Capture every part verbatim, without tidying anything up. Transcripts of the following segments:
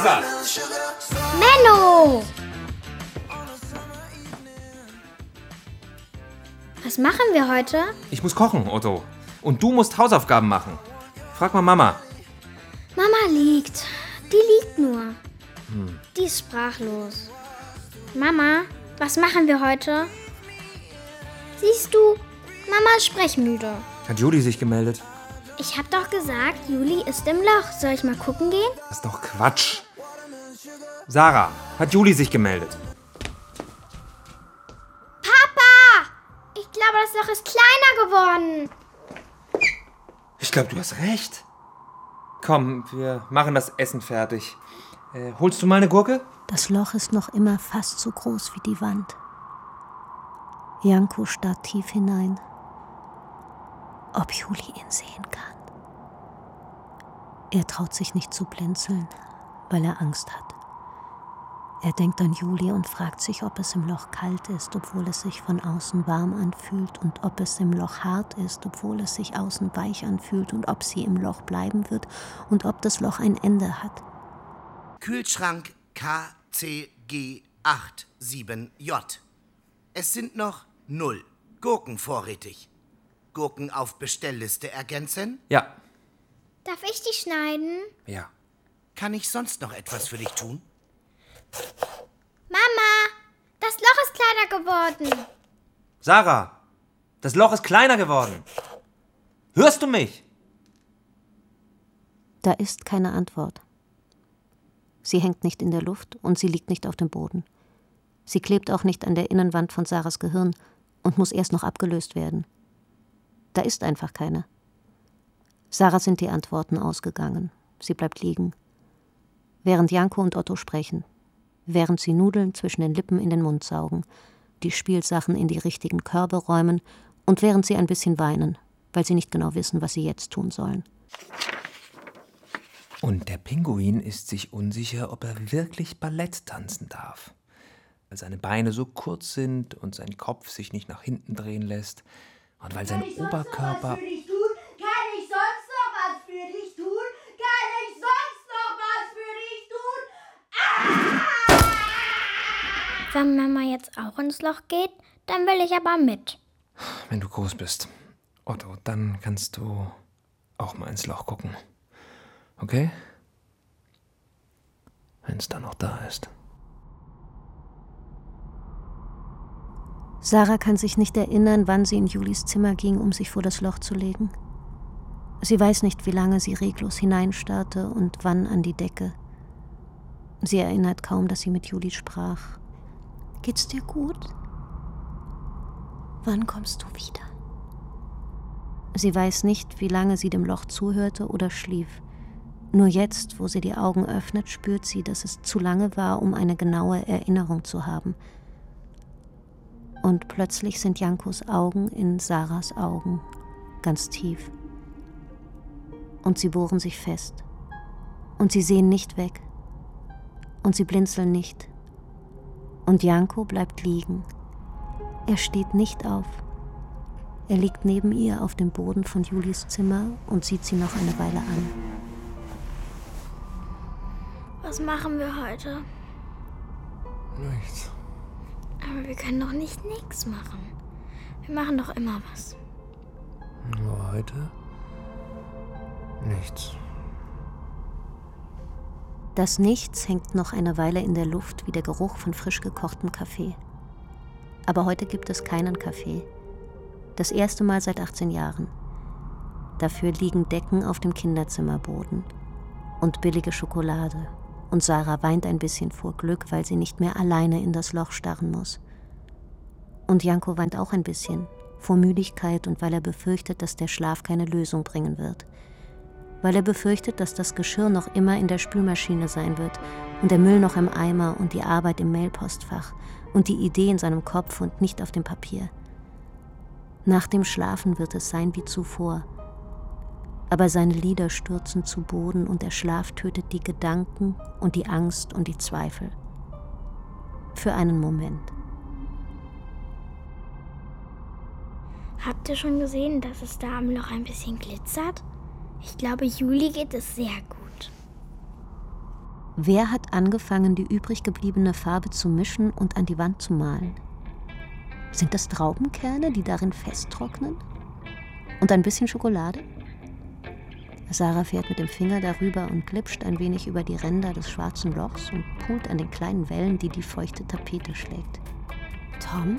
Lisa! Menno! Was machen wir heute? Ich muss kochen, Otto. Und du musst Hausaufgaben machen. Frag mal Mama. Mama liegt. Die liegt nur. Hm. Die ist sprachlos. Mama, was machen wir heute? Siehst du, Mama ist sprechmüde. Hat Juli sich gemeldet? Ich hab doch gesagt, Juli ist im Loch. Soll ich mal gucken gehen? Das ist doch Quatsch. Sarah, hat Juli sich gemeldet? Papa! Ich glaube, das Loch ist kleiner geworden. Ich glaube, du hast recht. Komm, wir machen das Essen fertig. Äh, holst du mal eine Gurke? Das Loch ist noch immer fast so groß wie die Wand. Janko starrt tief hinein. Ob Juli ihn sehen kann. Er traut sich nicht zu blinzeln, weil er Angst hat. Er denkt an Juli und fragt sich, ob es im Loch kalt ist, obwohl es sich von außen warm anfühlt, und ob es im Loch hart ist, obwohl es sich außen weich anfühlt, und ob sie im Loch bleiben wird und ob das Loch ein Ende hat. Kühlschrank K C G acht sieben J. Es sind noch null Gurken vorrätig. Gurken auf Bestellliste ergänzen? Ja. Darf ich die schneiden? Ja. Kann ich sonst noch etwas für dich tun? Mama, das Loch ist kleiner geworden. Sarah, das Loch ist kleiner geworden. Hörst du mich? Da ist keine Antwort. Sie hängt nicht in der Luft und sie liegt nicht auf dem Boden. Sie klebt auch nicht an der Innenwand von Sarahs Gehirn und muss erst noch abgelöst werden. Da ist einfach keine. Sarah sind die Antworten ausgegangen. Sie bleibt liegen. Während Janko und Otto sprechen. Während sie Nudeln zwischen den Lippen in den Mund saugen, die Spielsachen in die richtigen Körbe räumen und während sie ein bisschen weinen, weil sie nicht genau wissen, was sie jetzt tun sollen. Und der Pinguin ist sich unsicher, ob er wirklich Ballett tanzen darf. Weil seine Beine so kurz sind und sein Kopf sich nicht nach hinten drehen lässt. Und weil sein Oberkörper... Kann ich sonst noch was für dich tun? Kann ich sonst noch was für dich tun? Kann ich sonst noch was für dich tun? Ah! Wenn Mama jetzt auch ins Loch geht, dann will ich aber mit. Wenn du groß bist, Otto, dann kannst du auch mal ins Loch gucken. Okay? Wenn es dann noch da ist. Sarah kann sich nicht erinnern, wann sie in Julis Zimmer ging, um sich vor das Loch zu legen. Sie weiß nicht, wie lange sie reglos hineinstarrte und wann an die Decke. Sie erinnert kaum, dass sie mit Juli sprach. »Geht's dir gut? Wann kommst du wieder?« Sie weiß nicht, wie lange sie dem Loch zuhörte oder schlief. Nur jetzt, wo sie die Augen öffnet, spürt sie, dass es zu lange war, um eine genaue Erinnerung zu haben. Und plötzlich sind Jankos Augen in Sarahs Augen, ganz tief. Und sie bohren sich fest. Und sie sehen nicht weg. Und sie blinzeln nicht. Und Janko bleibt liegen. Er steht nicht auf. Er liegt neben ihr auf dem Boden von Julis Zimmer und sieht sie noch eine Weile an. Was machen wir heute? Nichts. Aber wir können doch nicht nichts machen. Wir machen doch immer was. Nur heute? Nichts. Das Nichts hängt noch eine Weile in der Luft wie der Geruch von frisch gekochtem Kaffee. Aber heute gibt es keinen Kaffee. Das erste Mal seit achtzehn Jahren. Dafür liegen Decken auf dem Kinderzimmerboden und billige Schokolade. Und Sarah weint ein bisschen vor Glück, weil sie nicht mehr alleine in das Loch starren muss. Und Janko weint auch ein bisschen, vor Müdigkeit und weil er befürchtet, dass der Schlaf keine Lösung bringen wird. Weil er befürchtet, dass das Geschirr noch immer in der Spülmaschine sein wird und der Müll noch im Eimer und die Arbeit im Mailpostfach und die Idee in seinem Kopf und nicht auf dem Papier. Nach dem Schlafen wird es sein wie zuvor. Aber seine Lider stürzen zu Boden und der Schlaf tötet die Gedanken und die Angst und die Zweifel. Für einen Moment. Habt ihr schon gesehen, dass es da am Loch ein bisschen glitzert? Ich glaube, Juli geht es sehr gut. Wer hat angefangen, die übrig gebliebene Farbe zu mischen und an die Wand zu malen? Sind das Traubenkerne, die darin festtrocknen? Und ein bisschen Schokolade? Sarah fährt mit dem Finger darüber und glitscht ein wenig über die Ränder des schwarzen Lochs und pult an den kleinen Wellen, die die feuchte Tapete schlägt. Tom?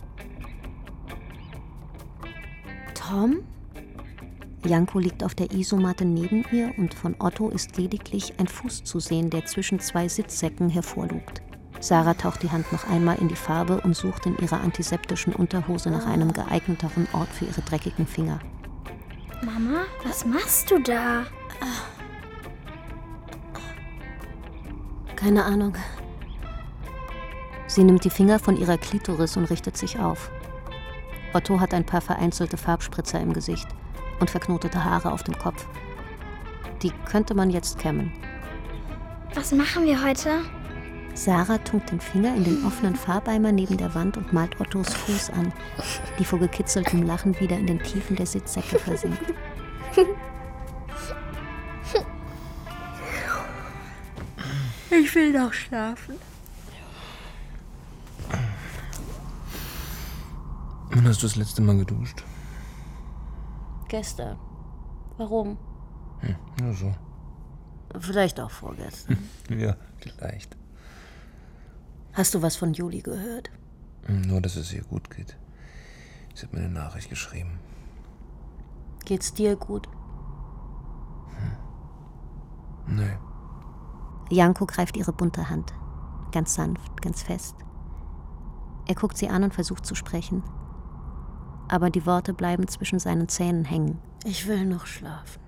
Tom? Janko liegt auf der Isomatte neben ihr und von Otto ist lediglich ein Fuß zu sehen, der zwischen zwei Sitzsäcken hervorlugt. Sarah taucht die Hand noch einmal in die Farbe und sucht in ihrer antiseptischen Unterhose nach einem geeigneteren Ort für ihre dreckigen Finger. Mama, was machst du da? Keine Ahnung. Sie nimmt die Finger von ihrer Klitoris und richtet sich auf. Otto hat ein paar vereinzelte Farbspritzer im Gesicht und verknotete Haare auf dem Kopf. Die könnte man jetzt kämmen. Was machen wir heute? Sarah tunkt den Finger in den offenen Farbeimer neben der Wand und malt Ottos Fuß an, die vor gekitzeltem Lachen wieder in den Tiefen der Sitzsäcke versinkt. Ich will noch schlafen. Wann hast du das letzte Mal geduscht? Gestern. Warum? Hm, nur so. Vielleicht auch vorgestern. Ja, vielleicht. Hast du was von Juli gehört? Nur, dass es ihr gut geht. Sie hat mir eine Nachricht geschrieben. Geht's dir gut? Hm. Nee. Janko greift ihre bunte Hand. Ganz sanft, ganz fest. Er guckt sie an und versucht zu sprechen. Aber die Worte bleiben zwischen seinen Zähnen hängen. Ich will noch schlafen.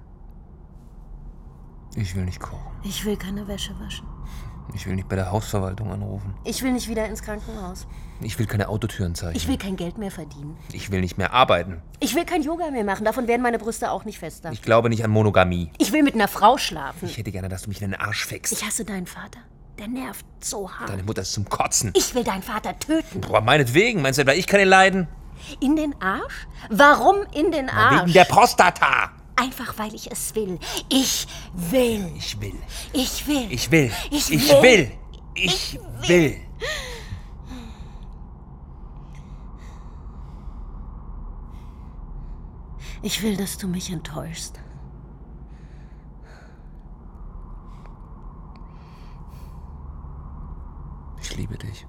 Ich will nicht kochen. Ich will keine Wäsche waschen. Ich will nicht bei der Hausverwaltung anrufen. Ich will nicht wieder ins Krankenhaus. Ich will keine Autotüren zeichnen. Ich will kein Geld mehr verdienen. Ich will nicht mehr arbeiten. Ich will kein Yoga mehr machen. Davon werden meine Brüste auch nicht fester. Ich glaube nicht an Monogamie. Ich will mit einer Frau schlafen. Ich hätte gerne, dass du mich in den Arsch fickst. Ich hasse deinen Vater. Der nervt so hart. Deine Mutter ist zum Kotzen. Ich will deinen Vater töten. Boah, meinetwegen. Meinst du etwa, ich kann ihn leiden? In den Arsch? Warum in den Arsch? Wegen der Prostata. Einfach, weil ich es will. Ich will. Ich will. Ich will. Ich will. Ich Ich will. will. Ich will. Ich will, dass du mich enttäuschst. Ich liebe dich.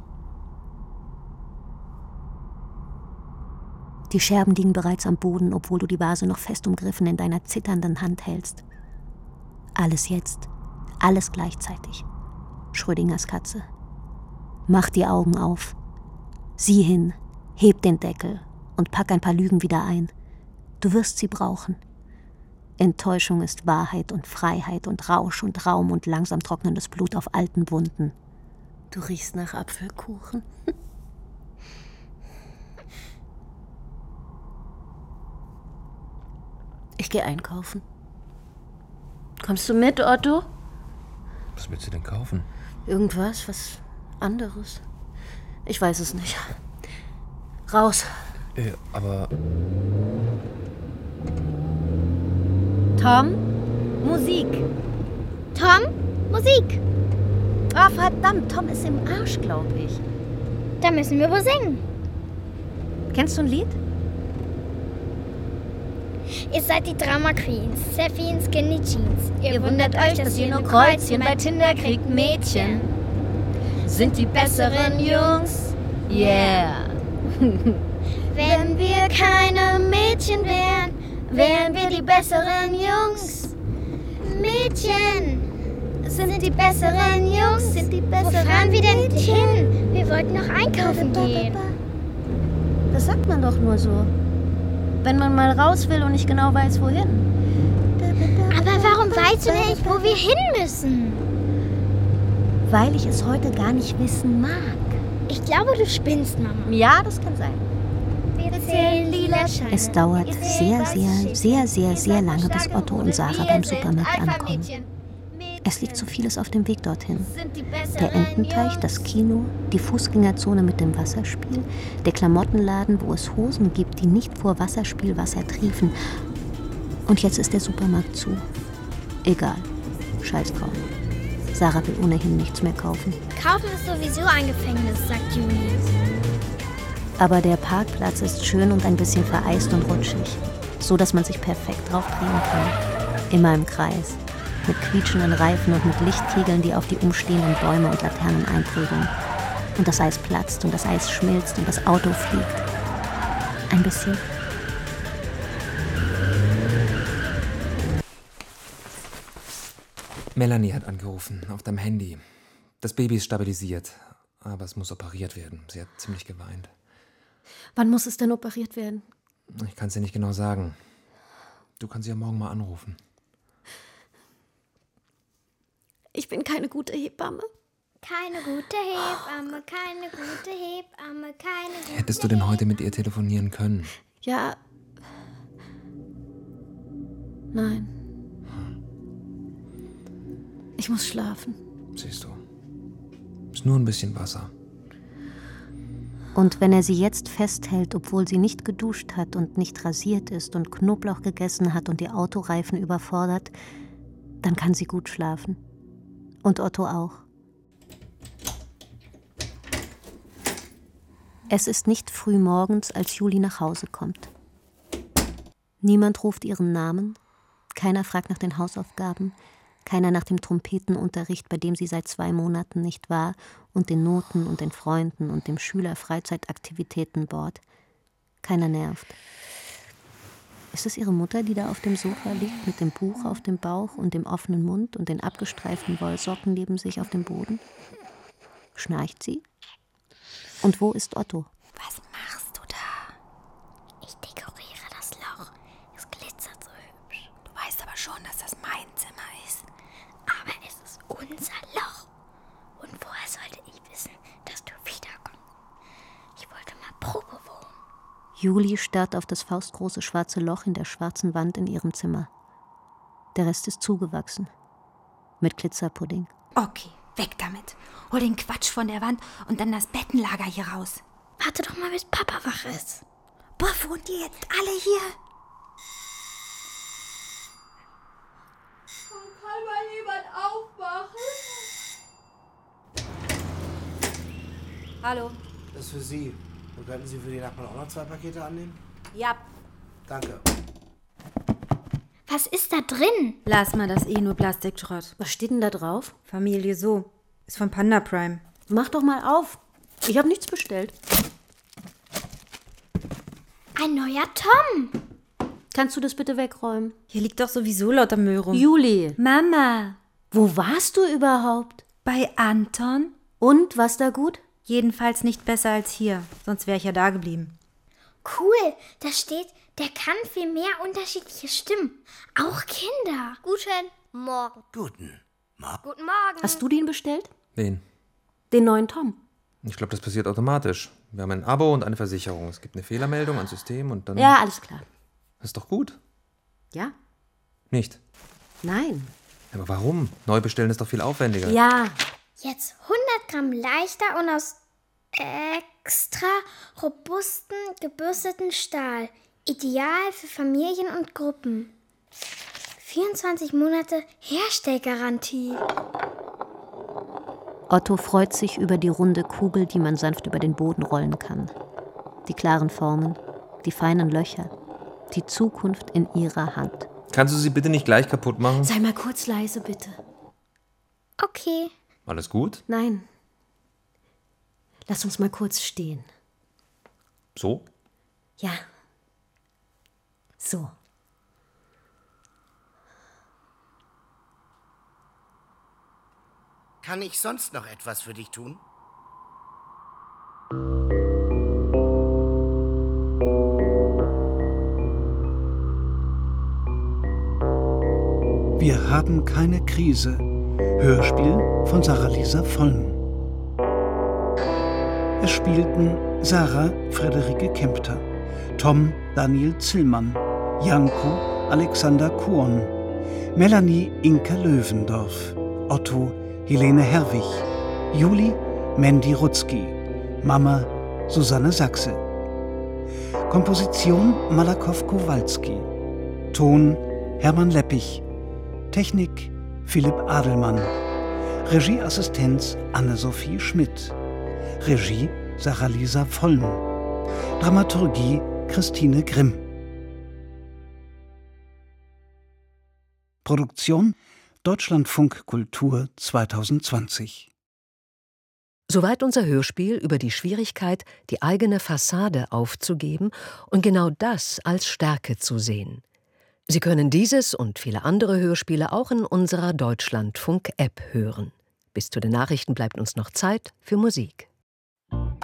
Die Scherben liegen bereits am Boden, obwohl du die Vase noch fest umgriffen in deiner zitternden Hand hältst. Alles jetzt, alles gleichzeitig. Schrödingers Katze. Mach die Augen auf. Sieh hin, heb den Deckel und pack ein paar Lügen wieder ein. Du wirst sie brauchen. Enttäuschung ist Wahrheit und Freiheit und Rausch und Raum und langsam trocknendes Blut auf alten Wunden. Du riechst nach Apfelkuchen. Ich gehe einkaufen. Kommst du mit, Otto? Was willst du denn kaufen? Irgendwas, was anderes. Ich weiß es nicht. Raus. Äh, aber... Tom? Musik. Tom, Musik. Ah, verdammt, Tom ist im Arsch, glaube ich. Da müssen wir wohl singen. Kennst du ein Lied? Ihr seid die Drama Queens, Steffi in Skinny Jeans. Ihr, ihr wundert euch, dass ihr nur Kreuzchen bei Tinder kriegt, Mädchen. Sind die besseren Jungs? Yeah. Wenn wir keine Mädchen wären, wären wir die besseren Jungs. Mädchen sind die besseren Jungs. Sind die besseren Wo fahren wir denn hin? Wir wollten noch einkaufen gehen. Das sagt man doch nur so. Wenn man mal raus will und nicht genau weiß, wohin. Aber warum weißt du nicht, wo wir hin müssen? Weil ich es heute gar nicht wissen mag. Ich glaube, du spinnst, Mama. Ja, das kann sein. Wir zählen lila Scheine. Es dauert sehr, sehr, sehr, sehr, sehr lange, bis Otto und Sarah beim Supermarkt ankommen. Es liegt so vieles auf dem Weg dorthin. Der Ententeich, das Kino, die Fußgängerzone mit dem Wasserspiel, der Klamottenladen, wo es Hosen gibt, die nicht vor Wasserspielwasser triefen. Und jetzt ist der Supermarkt zu. Egal. Scheiß drauf. Sarah will ohnehin nichts mehr kaufen. Kaufen ist sowieso ein Gefängnis, sagt Juli. Aber der Parkplatz ist schön und ein bisschen vereist und rutschig, so dass man sich perfekt drauf drehen kann. Immer im Kreis, mit quietschenden Reifen und mit Lichtkegeln, die auf die umstehenden Bäume und Laternen einprügeln. Und das Eis platzt und das Eis schmilzt und das Auto fliegt. Ein bisschen. Melanie hat angerufen, auf deinem Handy. Das Baby ist stabilisiert, aber es muss operiert werden. Sie hat ziemlich geweint. Wann muss es denn operiert werden? Ich kann es dir nicht genau sagen. Du kannst sie ja morgen mal anrufen. Ich bin keine gute Hebamme. Keine gute Hebamme, keine gute Hebamme, keine gute Hättest du denn heute mit ihr telefonieren können? Ja. Nein. Ich muss schlafen. Siehst du. Ist nur ein bisschen Wasser. Und wenn er sie jetzt festhält, obwohl sie nicht geduscht hat und nicht rasiert ist und Knoblauch gegessen hat und die Autoreifen überfordert, dann kann sie gut schlafen. Und Otto auch. Es ist nicht früh morgens, als Juli nach Hause kommt. Niemand ruft ihren Namen, keiner fragt nach den Hausaufgaben, keiner nach dem Trompetenunterricht, bei dem sie seit zwei Monaten nicht war, und den Noten und den Freunden und dem Schülerfreizeitaktivitätenboard. Keiner nervt. Ist es ihre Mutter, die da auf dem Sofa liegt, mit dem Buch auf dem Bauch und dem offenen Mund und den abgestreiften Wollsocken neben sich auf dem Boden? Schnarcht sie? Und wo ist Otto? Was machst du da? Ich dekoriere das Loch. Es glitzert so hübsch. Du weißt aber schon, dass das mein Zimmer ist. Aber es ist unser Loch. Und woher sollte ich wissen, dass du wiederkommst? Ich wollte mal Probe wohnen. Juli starrt auf das faustgroße schwarze Loch in der schwarzen Wand in ihrem Zimmer. Der Rest ist zugewachsen. Mit Glitzerpudding. Okay, weg damit. Hol den Quatsch von der Wand und dann das Bettenlager hier raus. Warte doch mal, bis Papa wach ist. Boah, wohnt ihr jetzt alle hier? Kann mal jemand aufwachen? Hallo. Das ist für Sie. Und könnten Sie für die Nachbarn auch noch zwei Pakete annehmen? Ja. Danke. Was ist da drin? Lass mal, das eh nur Plastikschrott. Was steht denn da drauf? Familie So. Ist von Panda Prime. Mach doch mal auf. Ich habe nichts bestellt. Ein neuer Tom. Kannst du das bitte wegräumen? Hier liegt doch sowieso lauter Müll rum. Juli, Mama. wo warst du überhaupt? Bei Anton? Und, war's da gut? Jedenfalls nicht besser als hier. Sonst wäre ich ja da geblieben. Cool, da steht, der kann viel mehr unterschiedliche Stimmen. Auch Kinder. Guten Morgen. Guten Morgen. Guten Morgen. Hast du den bestellt? Wen? Den neuen Tom? Ich glaube, das passiert automatisch. Wir haben ein Abo und eineVersicherung. Es gibt eine Fehlermeldung, ein System und dann... Ja, alles klar. Das ist doch gut. Ja? Nicht? Nein. Aber warum? Neu bestellen ist doch viel aufwendiger. Ja. Jetzt hundert Gramm leichter und aus extra robusten, gebürsteten Stahl. Ideal für Familien und Gruppen. vierundzwanzig Monate Herstellgarantie. Otto freut sich über die runde Kugel, die man sanft über den Boden rollen kann. Die klaren Formen, die feinen Löcher, die Zukunft in ihrer Hand. Kannst du sie bitte nicht gleich kaputt machen? Sei mal kurz leise, bitte. Okay. Alles gut? Nein. Lass uns mal kurz stehen. So? Ja. So. Kann ich sonst noch etwas für dich tun? Wir haben keine Krise. Hörspiel von Sarah-Lisa Vollm. Es spielten Sarah Friederike Kempter, Tom Daniel Zillmann, Janko Alexander Kuon, Melanie Inka Löwendorf, Otto Helene Herwig, Juli Mandy Rutzki, Mama Susanne Sachse. Komposition Malakow Kowalski. Ton Hermann Leppich. Technik Philipp Adelmann. Regieassistenz Anne-Sophie Schmidt. Regie Sarah-Lisa Vollm. Dramaturgie Christine Grimm. Produktion Deutschlandfunk Kultur zweitausendzwanzig. Soweit unser Hörspiel über die Schwierigkeit, die eigene Fassade aufzugeben und genau das als Stärke zu sehen. Sie können dieses und viele andere Hörspiele auch in unserer Deutschlandfunk-App hören. Bis zu den Nachrichten bleibt uns noch Zeit für Musik.